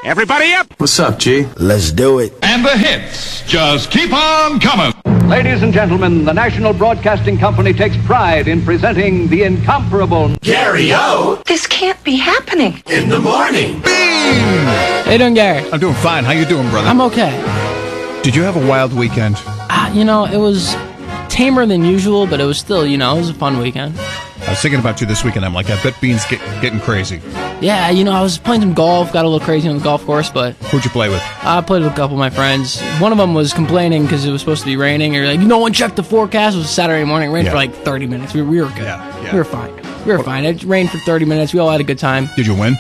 Everybody up! What's up, G? Let's do it. And the hits just keep on coming. Ladies and gentlemen, the National Broadcasting Company takes pride in presenting the incomparable Gary-O This can't be happening. in the morning. How you doing, Gary? I'm doing fine. How you doing, brother? I'm okay. Did you have a wild weekend? It was tamer than usual, but it was still, it was a fun weekend. I was thinking about you this weekend. I'm like, I bet Bean's getting crazy. Yeah, I was playing some golf, got a little crazy on the golf course, but Who'd you play with? I played with a couple of my friends. One of them was complaining because it was supposed to be raining, or like, no one checked the forecast. It was Saturday morning. It rained for like 30 minutes. We were good. Yeah. We were fine. It rained for 30 minutes. We all had a good time. Did you win?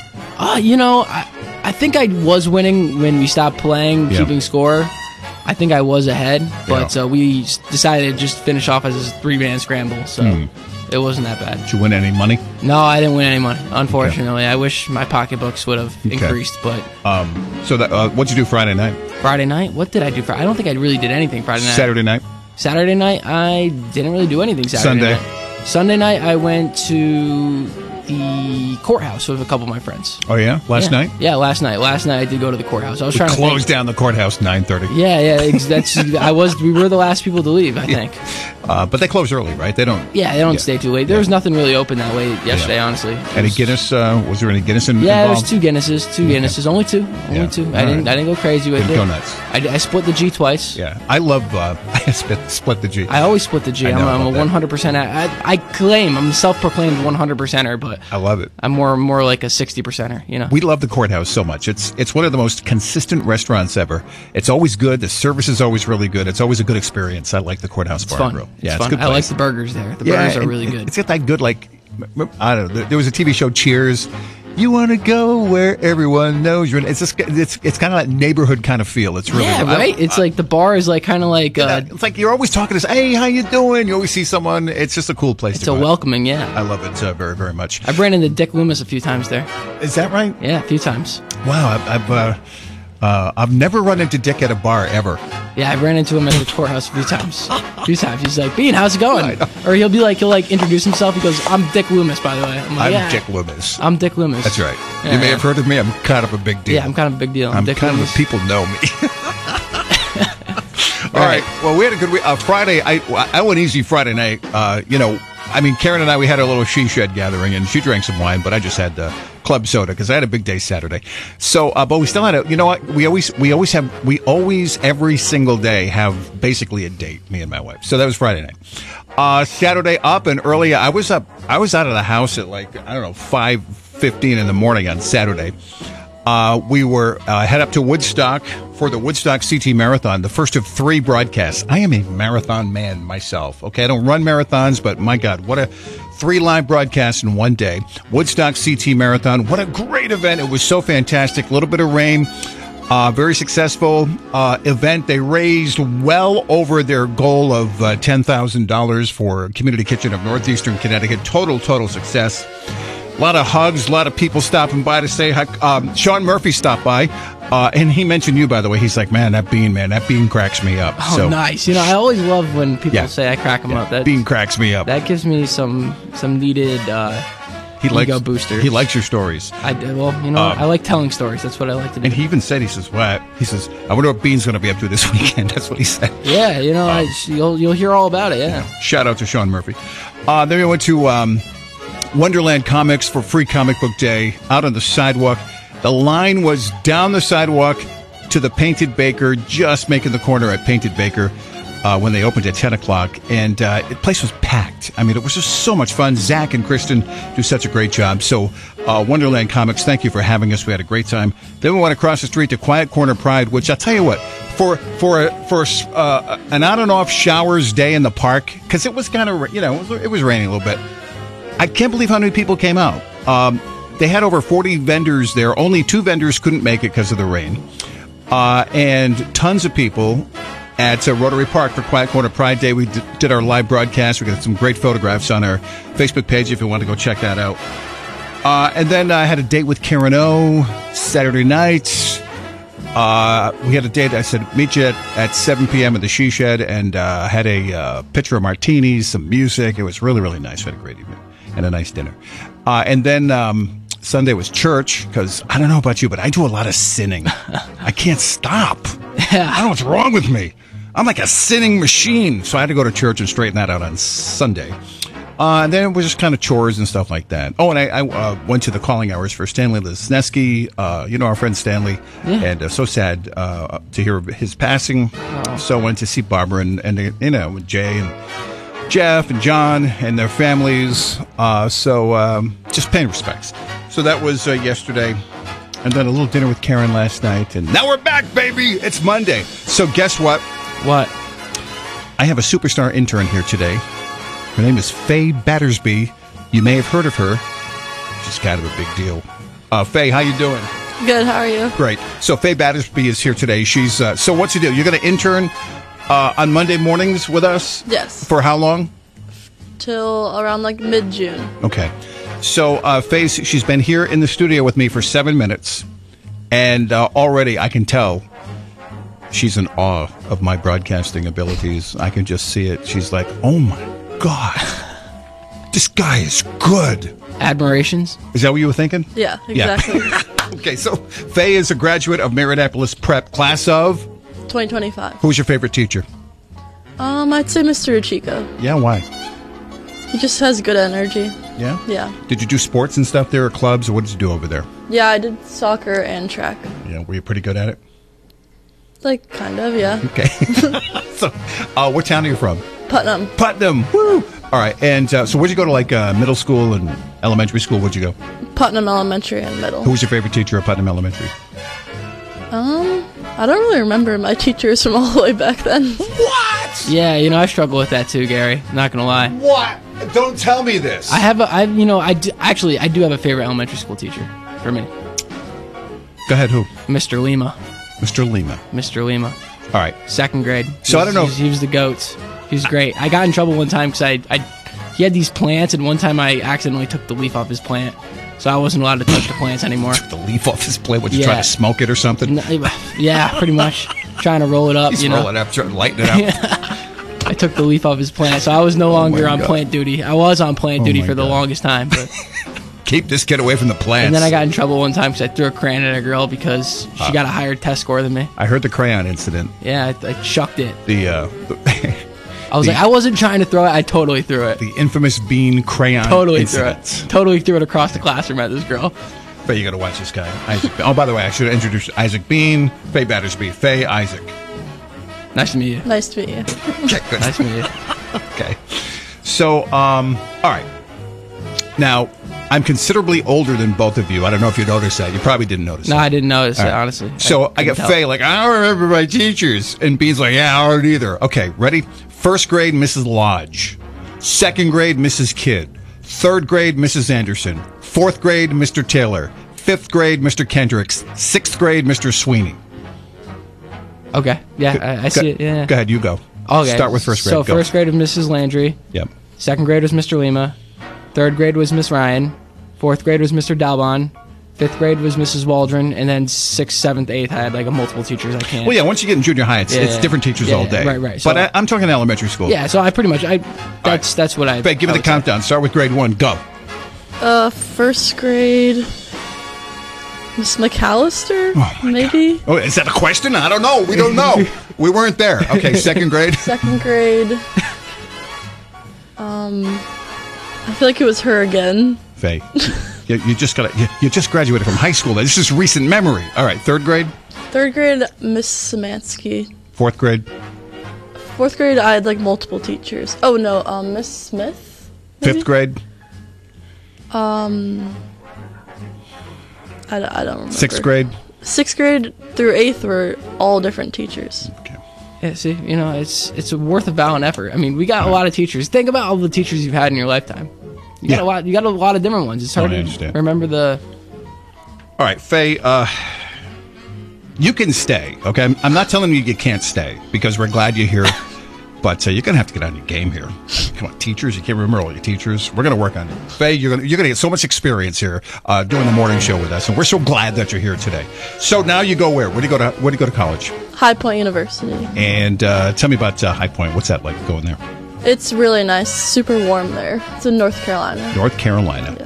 I think I was winning when we stopped playing, keeping score. I think I was ahead, but we decided to just finish off as a 3-man scramble, so it wasn't that bad. Did you win any money? No, I didn't win any money, unfortunately. I wish my pocketbooks would have increased, but... What'd you do Friday night? Friday night? What did I do? I don't think I really did anything Friday night. Saturday night? Saturday night, I didn't really do anything Saturday night. Sunday night, I went to the courthouse with a couple of my friends. Oh, yeah? Last night? Yeah, last night. Last night I did go to the courthouse. I was trying to close down the courthouse 9:30. Yeah. We were the last people to leave, I think. But they close early, right? They don't. Yeah, they don't stay too late. There was nothing really open that late yesterday, honestly. Any Guinness? Was there any Guinness involved? Yeah, there was 2 Guinnesses. 2 Guinnesses. Only 2. Only 2. I didn't go crazy with it. Didn't go nuts. I split the G twice. Yeah, I love. I split the G. I always split the G. I'm a 100%. I claim I'm a self-proclaimed 100%er, but I love it. I'm more like a 60%er. We love the courthouse so much. It's one of the most consistent restaurants ever. It's always good. The service is always really good. It's always a good experience. I like the courthouse bar and grill. Yeah, it's a good place. I like the burgers there. The burgers are really good. It's got that good, like, I don't know. There was a TV show, Cheers. You want to go where everyone knows you're. It's kind of that neighborhood kind of feel. It's really good. Right. It's like the bar is like kind of like. It's like you're always talking to. Hey, how you doing? You always see someone. It's just a cool place. It's a welcoming. Yeah, I love it very, very much. I've ran into Dick Loomis a few times there. Is that right? Yeah, a few times. Wow, I've never run into Dick at a bar ever. Yeah, I ran into him at the courthouse a few times. He's like, Bean, how's it going? Or he'll introduce himself. He goes, I'm Dick Loomis, by the way. I'm like, Dick Loomis. I'm Dick Loomis. That's right. Yeah, you may have heard of me. I'm kind of a big deal. Yeah, I'm kind of a big deal. I'm Dick kind Loomis. of people know me. All right. Well, we had a good week. Friday, I went easy Friday night. Karen and I, we had a little she shed gathering, and she drank some wine, but I just had club soda because I had a big day Saturday. So, but we still had we always every single day have basically a date, me and my wife. So that was Friday night. Saturday, up and early. I was out of the house at 5:15 in the morning on Saturday. We were head up to Woodstock for the Woodstock CT Marathon, the first of 3 broadcasts. I am a marathon man myself. Okay, I don't run marathons, but my God, what a 3 live broadcasts in one day. Woodstock CT Marathon, what a great event. It was so fantastic. A little bit of rain. Very successful event. They raised well over their goal of $10,000 for Community Kitchen of Northeastern Connecticut. Total success. A lot of hugs, a lot of people stopping by to say hi. Sean Murphy stopped by, and he mentioned you, by the way. He's like, that bean cracks me up. Oh, so, nice. I always love when people say I crack them up. Bean cracks me up. That gives me some needed ego boosters. He likes your stories. I like telling stories. That's what I like to do. And he even said, he says, I wonder what Bean's going to be up to this weekend. That's what he said. Yeah, you'll hear all about it, yeah. Shout out to Sean Murphy. Then we went to Wonderland Comics for Free Comic Book Day out on the sidewalk. The line was down the sidewalk to the Painted Baker, just making the corner at Painted Baker when they opened at 10 o'clock. And the place was packed. I mean, it was just so much fun. Zach and Kristen do such a great job. So Wonderland Comics, thank you for having us. We had a great time. Then we went across the street to Quiet Corner Pride, which I'll tell you what, for an on and off showers day in the park, because it was kind of, it was raining a little bit. I can't believe how many people came out. They had over 40 vendors there. Only 2 vendors couldn't make it because of the rain. And tons of people at Rotary Park for Quiet Corner Pride Day. We did our live broadcast. We got some great photographs on our Facebook page if you want to go check that out. And then I had a date with Karen O Saturday night. We had a date. I said, meet you at 7 p.m. at the She Shed, and had a pitcher of martinis, some music. It was really, really nice. We had a great evening and a nice dinner. And then Sunday was church, because I don't know about you, but I do a lot of sinning. I can't stop. I don't know what's wrong with me. I'm like a sinning machine. So I had to go to church and straighten that out on Sunday. And then it was just kind of chores and stuff like that. Oh, and I went to the calling hours for Stanley Lesnesky, our friend Stanley. Yeah. And so sad to hear his passing. Oh. So I went to see Barbara and Jay and Jeff and John and their families. Just paying respects. So that was yesterday. And then a little dinner with Karen last night. And now we're back, baby. It's Monday. So guess what? What? I have a superstar intern here today. Her name is Faye Battersby. You may have heard of her. She's kind of a big deal. Faye, how you doing? Good, how are you? Great. So Faye Battersby is here today. She's so what's the deal? You're going to intern on Monday mornings with us? Yes. For how long? Till around like mid-June. Okay. So Faye, she's been here in the studio with me for 7 minutes, and already I can tell she's in awe of my broadcasting abilities. I can just see it. She's like, oh my God, this guy is good. Admirations? Is that what you were thinking? Yeah, exactly. Yeah. Okay, so Faye is a graduate of Marianapolis Prep, class of? 2025. Who's your favorite teacher? I'd say Mr. Uchiko. Yeah, why? He just has good energy. Yeah? Yeah. Did you do sports and stuff there, or clubs, or what did you do over there? Yeah, I did soccer and track. Yeah, were you pretty good at it? Like, kind of, yeah. Okay. So, what town are you from? Putnam. Putnam. Woo! All right, and so where'd you go to, like, middle school and elementary school? Where'd you go? Putnam Elementary and Middle. Who was your favorite teacher at Putnam Elementary? I don't really remember my teachers from all the way back then. What? Yeah, I struggle with that too, Gary. Not gonna lie. What? Don't tell me this. I do have a favorite elementary school teacher for me. Go ahead, who? Mr. Lima. Mr. Lima. Mr. Lima. All right. Second grade. So I don't know. He was the goat. He was great. I got in trouble one time because he had these plants, and one time I accidentally took the leaf off his plant. So I wasn't allowed to touch the plants anymore. Took the leaf off his plant? Would you try to smoke it or something? Yeah, pretty much. Trying to roll it up, roll it up, trying to lighten it up. I took the leaf off his plant, so I was no longer on plant duty. I was on plant duty for the longest time, but keep this kid away from the plants. And then I got in trouble one time because I threw a crayon at a girl because she got a higher test score than me. I heard the crayon incident. Yeah, I chucked it. I was like, I wasn't trying to throw it. I totally threw it. The infamous bean crayon incident. Totally threw it across the classroom at this girl. But you got to watch this guy, Isaac. Oh, by the way, I should introduce Isaac Bean, Faye Battersby, Faye, Isaac. Nice to meet you. Nice to meet you. Okay, good. Nice to meet you. Okay. So, all right. Now, I'm considerably older than both of you. I don't know if you noticed that. You probably didn't notice that. No, I didn't notice it, honestly. So I get Faye like, I don't remember my teachers. And Bean's like, yeah, I don't either. Okay, ready? First grade, Mrs. Lodge. Second grade, Mrs. Kidd. Third grade, Mrs. Anderson. Fourth grade, Mr. Taylor. Fifth grade, Mr. Kendricks. Sixth grade, Mr. Sweeney. Okay. Yeah, I see it. Yeah. Go ahead, you go. Okay. Start with first grade. So first grade was Mrs. Landry. Yep. Second grade was Mr. Lima. Third grade was Miss Ryan. Fourth grade was Mr. Dalbon. Fifth grade was Mrs. Waldron, and then 6th, 7th, 8th, I had like a multiple teachers. I can't. Well, yeah, once you get in junior high, it's different teachers all day. Right. So, but I'm talking elementary school. Yeah, so I pretty much, that's what I... Faye, give me the countdown. Start with grade 1. Go. First grade... Miss McAllister? Maybe? Oh, is that a question? I don't know. We don't know. We weren't there. Okay, second grade. Second grade. I feel like it was her again. Faye, you just graduated from high school. This is recent memory. All right, third grade. Third grade, Miss Szymanski. Fourth grade. Fourth grade, I had like multiple teachers. Oh no, Miss Smith. Maybe? Fifth grade. I don't remember. Sixth grade. Sixth grade through 8th were all different teachers. Okay. Yeah, see, it's worth a valiant effort. I mean, we got a lot of teachers. Think about all the teachers you've had in your lifetime. You got a lot of different ones. It's hard to remember the... All right, Faye, you can stay, okay? I'm not telling you can't stay, because we're glad you're here, but you're going to have to get on your game here. Come on, teachers, you can't remember all your teachers. We're going to work on it. Faye, you're going to get so much experience here doing the morning show with us, and we're so glad that you're here today. So now you go where? Where do you go to college? High Point University. And tell me about High Point. What's that like going there? It's really nice. Super warm there. It's in North Carolina. North Carolina. Yeah.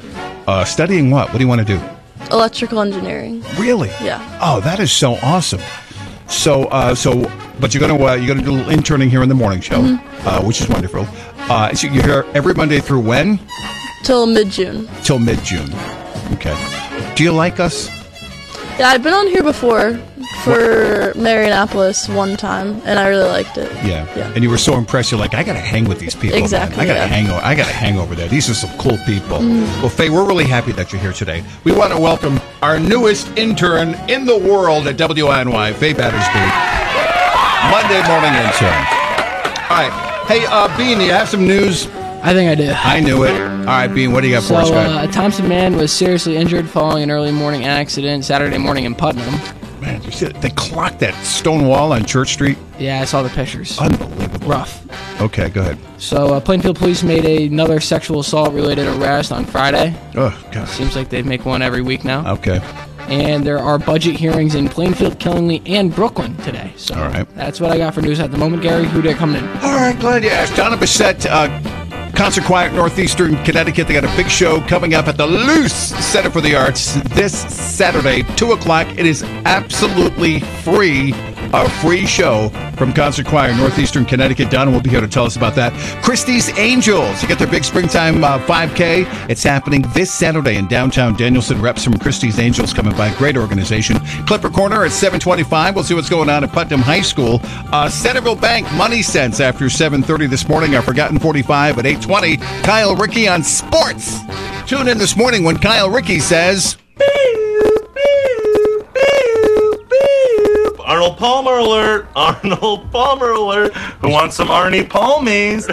Studying what? What do you want to do? Electrical engineering. Really? Yeah. Oh, that is so awesome. So, but you're gonna do a little interning here in the morning show, which is wonderful. So you're here every Monday through when? Till mid-June. Till mid-June. Okay. Do you like us? Yeah, I've been on here before for Marianapolis one time, and I really liked it. Yeah. And you were so impressed. You're like, I got to hang with these people. Exactly. Man. I got to hang over there. These are some cool people. Well, Faye, we're really happy that you're here today. We want to welcome our newest intern in the world at WINY, Faye Battersby. Monday morning intern. All right. Hey, Bean, do you have some news? I think I do. I knew it. All right, Bean, what do you got for us, guys? A Thompson man was seriously injured following an early morning accident Saturday morning in Putnam. Man, you see, they clocked that stone wall on Church Street. Yeah, I saw the pictures. Unbelievable. Rough. Okay, go ahead. So, Plainfield police made another sexual assault-related arrest on Friday. Oh, God. Seems like they make one every week now. Okay. And there are budget hearings in Plainfield, Killingly, and Brooklyn today. So, all right. That's what I got for news at the moment. Gary, who did coming in? All right, glad you asked. Donna Bissett, Concert Quiet, Northeastern Connecticut. They got a big show coming up at the Luce Center for the Arts this Saturday, 2 o'clock. It is absolutely free. A free show from Concert Choir, Northeastern Connecticut. Donna will be here to tell us about that. Christie's Angels. You get their big springtime 5K. It's happening this Saturday in downtown Danielson. Reps from Christie's Angels coming by. Great organization. Clipper Corner at 7:25. We'll see what's going on at Putnam High School. Centerville Bank Money Sense after 7:30 this morning. Our Forgotten 45 at 8:20. Kyle Rickey on sports. Tune in this morning when Kyle Rickey says... Arnold Palmer alert! Arnold Palmer alert! Who wants some Arnie Palmies?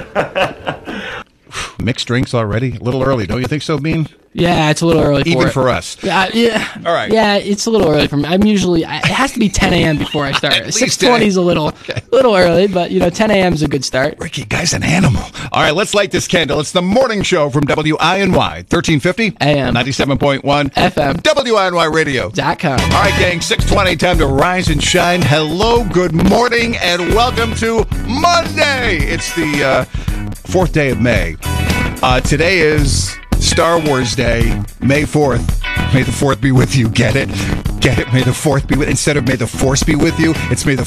Mixed drinks already? A little early, don't you think so, Bean? Yeah, it's a little early for Even it. for us. Yeah. All right. Yeah, it's a little early for me. I'm usually... It has to be 10 a.m. before I start. 6:20 is a little early, but, 10 a.m. is a good start. Ricky, guy's an animal. All right, let's light this candle. It's the morning show from WINY, 1350 AM. 97.1 FM. WINYradio.com. .com. All right, gang, 6:20, time to rise and shine. Hello, good morning, and welcome to Monday. It's the 4th day of May. Today is Star Wars Day, May 4th. May the 4th be with you. Get it? Get it? May the 4th be with... Instead of May the Force be with you, it's May the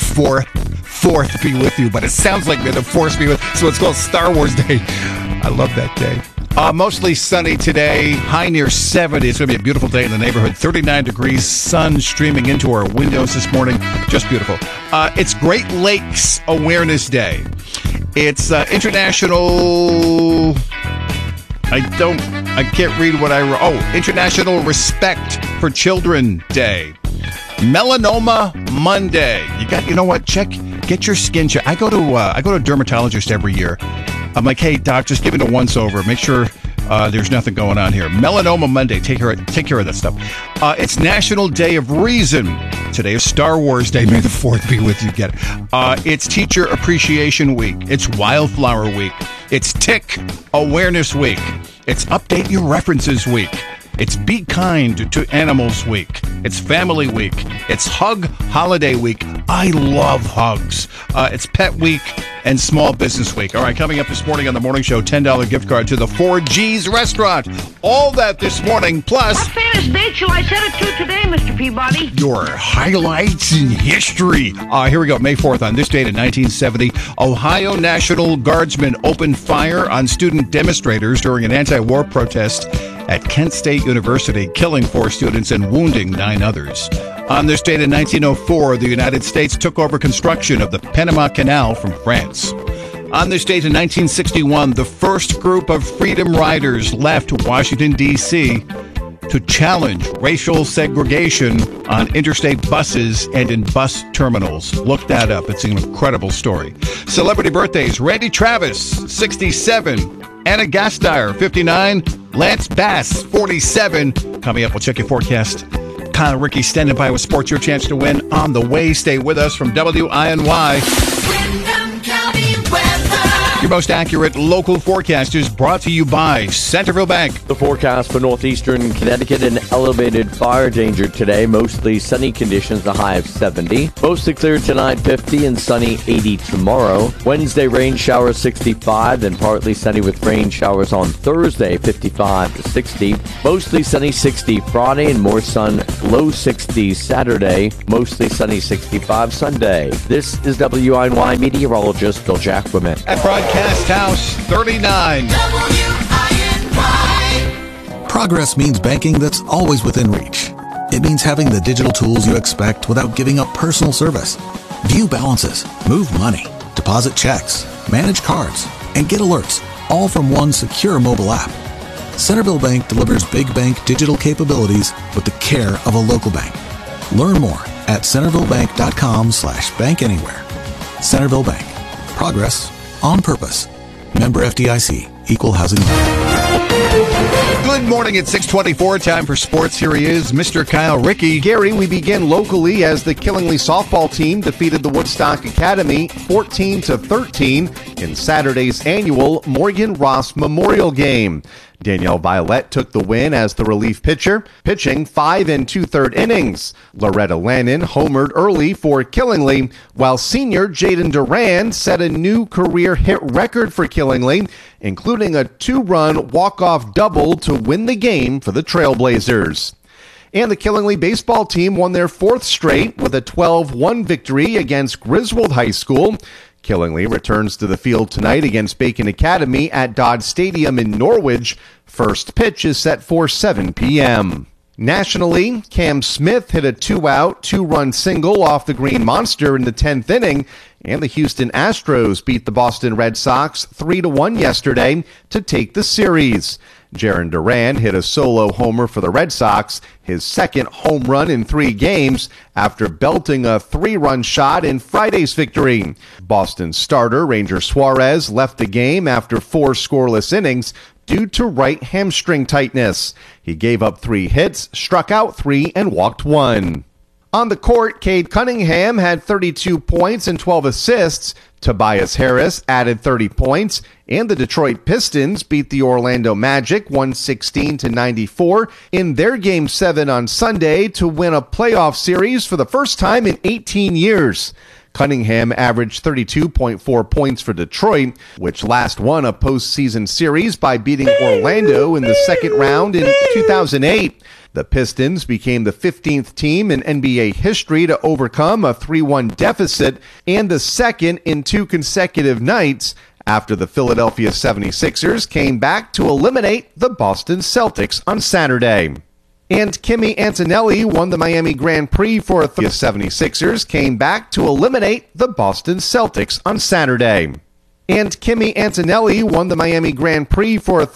4th be with you. But it sounds like May the Force be with... So it's called Star Wars Day. I love that day. Mostly sunny today, high near 70. It's going to be a beautiful day in the neighborhood. 39 degrees, sun streaming into our windows this morning. Just beautiful. It's Great Lakes Awareness Day. It's International... I can't read what I wrote. Oh, International Respect for Children Day. Melanoma Monday. You know what? Get your skin checked. I go to a dermatologist every year. I'm like, hey, doc, just give it a once over. Make sure there's nothing going on here. Melanoma Monday. Take care of that stuff. It's National Day of Reason. Today is Star Wars Day. May the 4th be with you. Get it. It's Teacher Appreciation Week. It's Wildflower Week. It's Tick Awareness Week. It's Update Your References Week. It's Be Kind to Animals Week. It's Family Week. It's Hug Holiday Week. I love hugs. It's Pet Week and Small Business Week. All right, coming up this morning on the morning show, $10 gift card to the 4G's restaurant. All that this morning, plus... What famous date shall I set it to today, Mr. Peabody? Your highlights in history. Here we go, May 4th. On this date in 1970, Ohio National Guardsmen opened fire on student demonstrators during an anti-war protest at Kent State University, killing 4 students and wounding 9 others. On this date in 1904, the United States took over construction of the Panama Canal from France. On this date in 1961, the first group of Freedom Riders left Washington, D.C. to challenge racial segregation on interstate buses and in bus terminals. Look that up. It's an incredible story. Celebrity birthdays: Randy Travis, 67. Anna Gasteyer, 59. Lance Bass, 47. Coming up, we'll check your forecast. Kyle Rickey standing by with sports. Your chance to win on the way. Stay with us from WINY. Windham County weather. Your most accurate local forecast is brought to you by Centerville Bank. The forecast for northeastern Connecticut: an elevated fire danger today. Mostly sunny conditions, a high of 70. Mostly clear tonight, 50, and sunny, 80 tomorrow. Wednesday, rain showers, 65, then partly sunny with rain showers on Thursday, 55 to 60. Mostly sunny, 60 Friday, and more sun, low 60s Saturday. Mostly sunny, 65 Sunday. This is WINY meteorologist Bill Jacquemin. At Broadcast House 39. Progress means banking that's always within reach. It means having the digital tools you expect without giving up personal service. View balances, move money, deposit checks, manage cards, and get alerts, all from one secure mobile app. Centerville Bank delivers big bank digital capabilities with the care of a local bank. Learn more at centervillebank.com/bankanywhere. Centerville Bank. Progress on purpose. Member FDIC. Equal housing lender. Good morning at 6:24. Time for sports. Here he is, Mr. Kyle Rickey. Gary, we begin locally as the Killingly softball team defeated the Woodstock Academy 14-13 in Saturday's annual Morgan Ross Memorial Game. Danielle Violette took the win as the relief pitcher, pitching 5 2/3 innings. Loretta Lannon homered early for Killingly, while senior Jaden Duran set a new career hit record for Killingly, including a 2-run walk-off double to win the game for the Trailblazers. And the Killingly baseball team won their 4th straight with a 12-1 victory against Griswold High School. Killingly returns to the field tonight against Bacon Academy at Dodd Stadium in Norwich. First pitch is set for 7 p.m. Nationally, Cam Smith hit a 2-out, 2-run single off the Green Monster in the 10th inning, and the Houston Astros beat the Boston Red Sox 3-1 yesterday to take the series. Jaron Duran hit a solo homer for the Red Sox, his second home run in 3 games, after belting a 3-run shot in Friday's victory. Boston starter Ranger Suarez left the game after 4 scoreless innings due to right hamstring tightness. He gave up 3 hits, struck out 3, and walked 1. On the court, Cade Cunningham had 32 points and 12 assists. Tobias Harris added 30 points, and the Detroit Pistons beat the Orlando Magic 116-94 in their Game 7 on Sunday to win a playoff series for the first time in 18 years. Cunningham averaged 32.4 points for Detroit, which last won a postseason series by beating Orlando in the second round in 2008. The Pistons became the 15th team in NBA history to overcome a 3-1 deficit and the second in 2 consecutive nights after the Philadelphia 76ers came back to eliminate the Boston Celtics on Saturday. And Kimi Antonelli won the Miami Grand Prix for the 76ers came back to eliminate the Boston Celtics on Saturday. And Kimi Antonelli won the Miami Grand Prix for